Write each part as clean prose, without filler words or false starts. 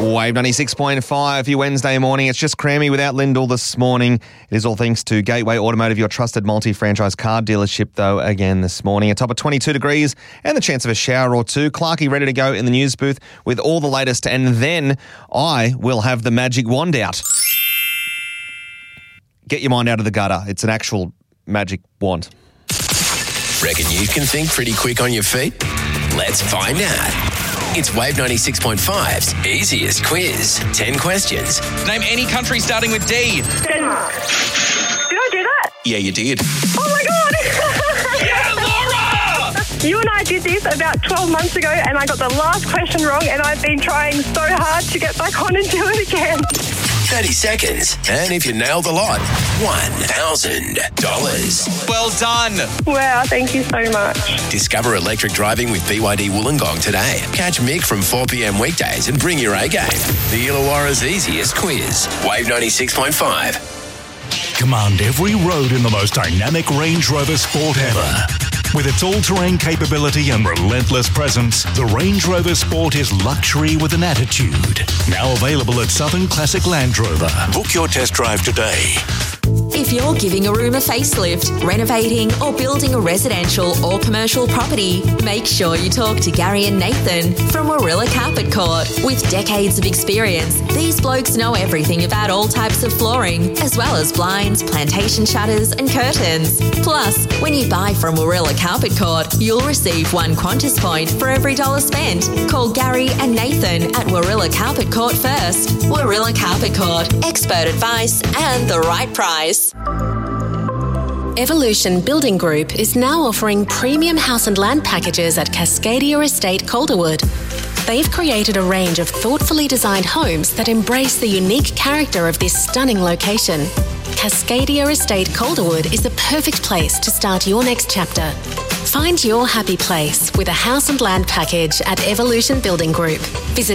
Wave 96.5 for your Wednesday morning. It's just crammy without Lyndall this morning. It is all thanks to Gateway Automotive, your trusted multi-franchise car dealership, though, again this morning. A top of 22 degrees and the chance of a shower or two. Clarkie ready to go in the news booth with all the latest, and then I will have the magic wand out. Get your mind out of the gutter. It's an actual magic wand. Reckon you can think pretty quick on your feet? Let's find out. It's Wave 96.5's easiest quiz. 10 questions. Name any country starting with D. Denmark. Did I do that? Yeah, you did. Oh my God! Yeah, Laura! You and I did this about 12 months ago and I got the last question wrong and I've been trying so hard to get back on and do it again. 30 seconds. And if you nail the lot, $1,000. Well done. Wow, thank you so much. Discover electric driving with BYD Wollongong today. Catch Mick from 4 p.m. weekdays and bring your A-game. The Illawarra's easiest quiz. Wave 96.5. Command every road in the most dynamic Range Rover Sport ever. With its all-terrain capability and relentless presence, the Range Rover Sport is luxury with an attitude. Now available at Southern Classic Land Rover. Book your test drive today. If you're giving a room a facelift, renovating or building a residential or commercial property, make sure you talk to Gary and Nathan from Warilla Carpet Court. With decades of experience, these blokes know everything about all types of flooring, as well as blinds, plantation shutters and curtains. Plus, when you buy from Warilla Carpet Court, you'll receive 1 Qantas point for every $1 spent. Call Gary and Nathan at Warilla Carpet Court first. Warilla Carpet Court, expert advice and the right price. Evolution Building Group is now offering premium house and land packages at Cascadia Estate, Calderwood. They've created a range of thoughtfully designed homes that embrace the unique character of this stunning location. Cascadia Estate, Calderwood is the perfect place to start your next chapter. Find your happy place with a house and land package at Evolution Building Group. Visit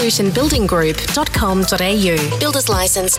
evolutionbuildinggroup.com.au. Builders Licence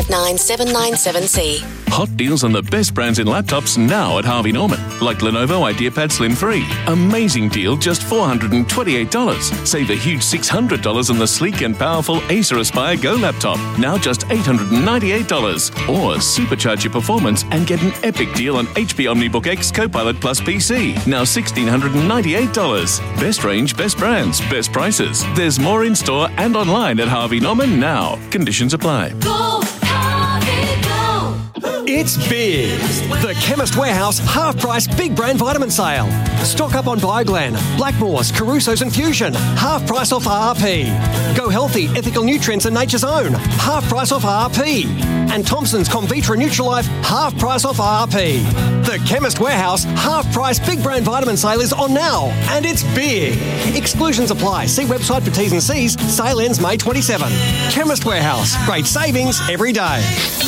259797C. Hot deals on the best brands in laptops now at Harvey Norman, like Lenovo IdeaPad Slim 3. Amazing deal, just $428. Save a huge $600 on the sleek and powerful Acer Aspire Go laptop, now just $898. Or supercharge your performance and get an epic deal on HP OmniBook X Copilot Plus PC, now $1,698. Best range, best brands, best prices. There's more in store and online at Harvey Norman now. Conditions apply. Go, Harvey, go! It's big. The Chemist Warehouse half-price big brand vitamin sale. Stock up on Bioglan, Blackmores, Caruso's and Fusion. Half price off RRP. Go Healthy, Ethical Nutrients and Nature's Own. Half price off RRP. And Thompson's Comvitra Nutrilife, half price off RRP. The Chemist Warehouse half-price big brand vitamin sale is on now. And it's big. Exclusions apply. See website for T's and C's. Sale ends May 27. Chemist Warehouse. Great savings every day.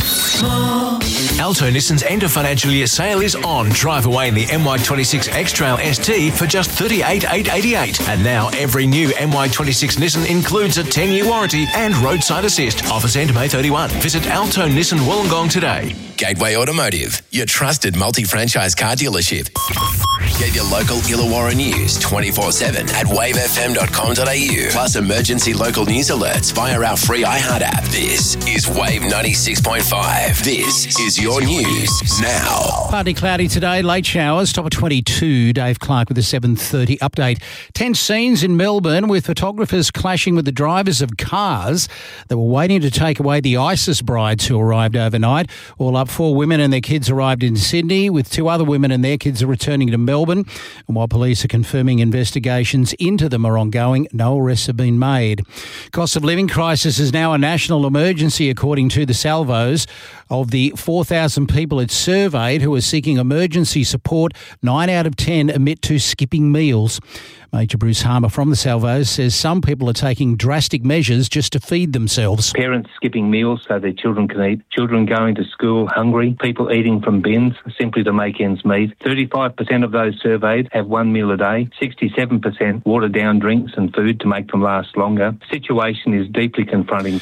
Alto Nissan's end of financial year sale is on. Drive away in the MY26 X-Trail ST for just $38,888. And now every new MY26 Nissan includes a 10-year warranty and roadside assist. Offers end May 31. Visit Alto Nissan Wollongong today. Gateway Automotive, your trusted multi-franchise car dealership. Get your local Illawarra news 24/7 at wavefm.com.au. Plus emergency local news alerts via our free iHeart app. This is Wave 96.5. This is your news now. Partly cloudy today, late showers, top of 22. Dave Clark with a 7:30 update. Tense scenes in Melbourne with photographers clashing with the drivers of cars that were waiting to take away the ISIS brides who arrived overnight. All up, 4 women and their kids arrived in Sydney, with 2 other women and their kids are returning to Melbourne. And while police are confirming investigations into them are ongoing, no arrests have been made. Cost of living crisis is now a national emergency, according to the Salvos. Of the 4,000 people it surveyed who are seeking emergency support, 9 out of 10 admit to skipping meals. Major Bruce Harmer from the Salvos says some people are taking drastic measures just to feed themselves. Parents skipping meals so their children can eat, children going to school hungry, people eating from bins simply to make ends meet. 35% of those surveyed have 1 meal a day, 67% water down drinks and food to make them last longer. The situation is deeply confronting.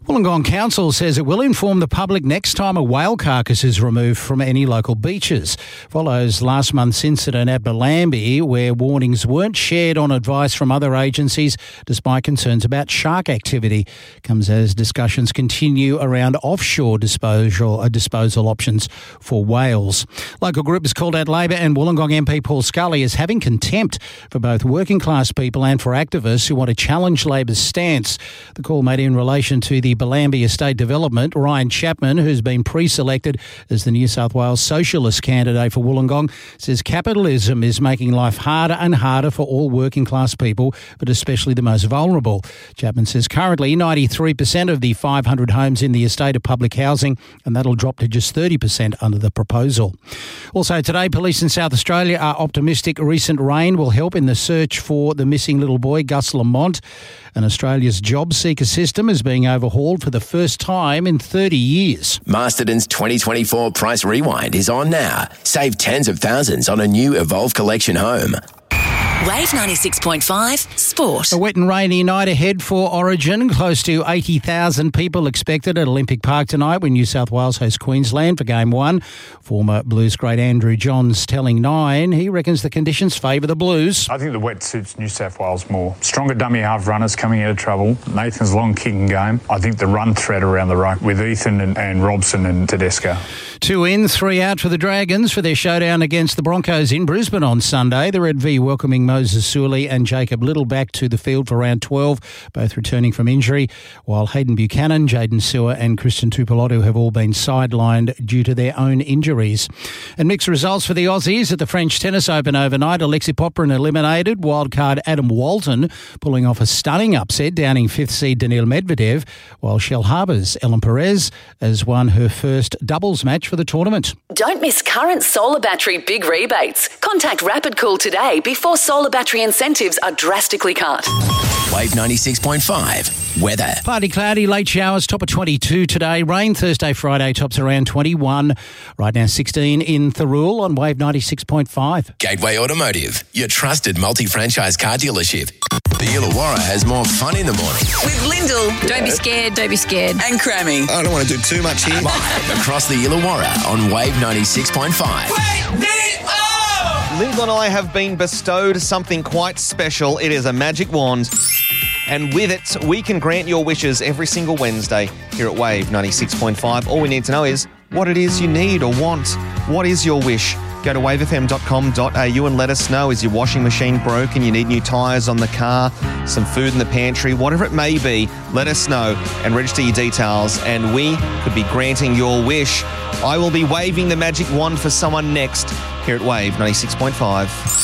Wollongong Council says it will inform the public next time a whale carcass is removed from any local beaches. Follows last month's incident at Bellambi, where warnings weren't shared on advice from other agencies despite concerns about shark activity. Comes as discussions continue around offshore disposal options for whales. Local group has called out Labor and Wollongong MP Paul Scully as having contempt for both working class people and for activists who want to challenge Labor's stance. The call made in relation to the Bellambi Estate development. Ryan Chapman, who's been pre-selected as the New South Wales Socialist candidate for Wollongong, says capitalism is making life harder and harder for all working class people, but especially the most vulnerable. Chapman says currently 93% of the 500 homes in the estate are public housing, and that'll drop to just 30% under the proposal. Also today, police in South Australia are optimistic recent rain will help in the search for the missing little boy, Gus Lamont. And Australia's job seeker system is being overhauled for the first time in 30 years. Masterton's 2024 Price Rewind is on now. Save tens of thousands on a new Evolve Collection home. Wave 96.5 Sport. A wet and rainy night ahead for Origin. Close to 80,000 people expected at Olympic Park tonight when New South Wales hosts Queensland for Game 1. Former Blues great Andrew Johns telling Nine he reckons the conditions favour the Blues. I think the wet suits New South Wales more. Stronger dummy half runners coming out of trouble. Nathan's long kicking game. I think the run threat around the ruck with Ethan and Robson and Tedesco. 2 in, 3 out for the Dragons for their showdown against the Broncos in Brisbane on Sunday. The Red V welcoming Moses Suley and Jacob Little back to the field for round 12, both returning from injury, while Hayden Buchanan, Jaden Sewer and Christian Tupelotu have all been sidelined due to their own injuries. And mixed results for the Aussies at the French Tennis Open overnight. Alexei Popyrin eliminated. Wildcard Adam Walton pulling off a stunning upset, downing 5th seed Daniil Medvedev, while Shell Harbour's Ellen Perez has won her first doubles match for the tournament. Don't miss current solar battery big rebates. Contact Rapid Cool today before solar battery incentives are drastically cut. Wave 96.5 weather. Partly cloudy, late showers, top of 22 today. Rain Thursday, Friday, tops around 21. Right now 16 in Thirroul on Wave 96.5. Gateway Automotive, your trusted multi-franchise car dealership. The Illawarra has more fun in the morning. With Lyndall. Don't be scared, don't be scared. And Crammy. I don't want to do too much here. Across the Illawarra on Wave 96.5. Lyndall and I have been bestowed something quite special. It is a magic wand. And with it, we can grant your wishes every single Wednesday here at Wave 96.5. All we need to know is what it is you need or want. What is your wish? Go to wavefm.com.au and let us know. Is your washing machine broken? You need new tyres on the car, some food in the pantry, whatever it may be, let us know and register your details and we could be granting your wish. I will be waving the magic wand for someone next here at Wave 96.5.